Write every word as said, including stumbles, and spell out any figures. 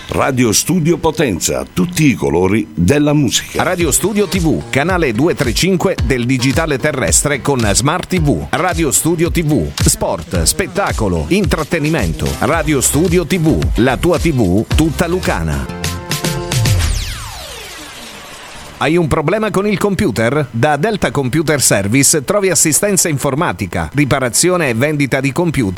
Radio Studio Potenza, tutti i colori della musica. Radio Studio tivù, canale duecentotrentacinque del digitale terrestre con Smart tivù. Radio Studio tivù, sport, spettacolo, intrattenimento. Radio Studio tivù, la tua tivù tutta lucana. Hai un problema con il computer? Da Delta Computer Service trovi assistenza informatica, riparazione e vendita di computer